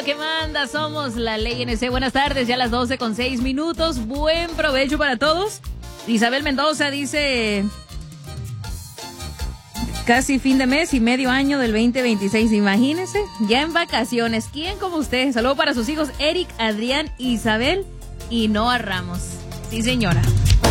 ¿Qué manda? Somos la Ley NC. Buenas tardes, ya las 12:06. Buen provecho para todos. Isabel Mendoza dice: casi fin de mes y medio año del 2026. Imagínense, ya en vacaciones. ¿Quién como usted? Saludo para sus hijos Eric, Adrián, Isabel y Noah Ramos. Sí, señora.